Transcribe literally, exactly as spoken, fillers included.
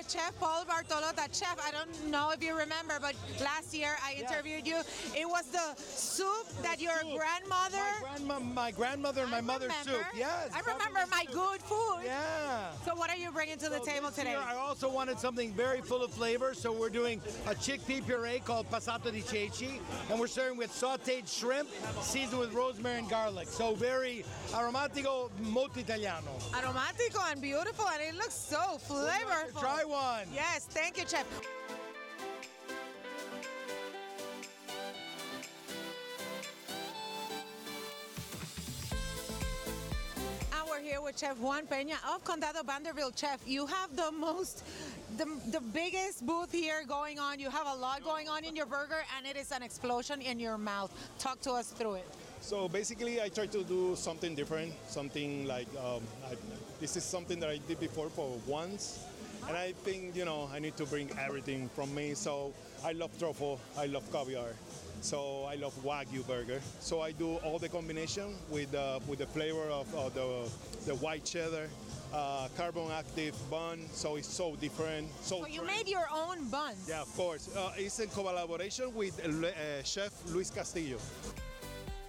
Chef Paul Bartolota. Chef, I don't know if you remember, but last year I interviewed you. It was the soup that your soup. grandmother. My, grandma, my grandmother and my I mother's remember. soup. Yes. I remember my soup. good food. Yeah. So what are you bringing to the So table this today? year I also wanted something very full of flavor, so we're doing a chickpea puree called passato di ceci, and we're serving with sautéed shrimp seasoned with rosemary and garlic. So very aromatico, molto italiano. Aromatico and beautiful, and it looks so flavorful. Try one. Yes, thank you, Chef. And we're here with Chef Juan Peña of Condado Vanderbilt. Chef, you have the most, the, the biggest booth here going on. You have a lot going on in your burger, and it is an explosion in your mouth. Talk to us through it. So basically, I try to do something different, something like um, I, this is something that I did before for once, and I think you know I need to bring everything from me. So I love truffle, I love caviar, so I love Wagyu burger. So I do all the combination with uh, with the flavor of uh, the the white cheddar, uh, carbon active bun. So it's so different. So So you made your own buns. yeah, of course. Uh, it's in collaboration with uh, Chef Luis Castillo.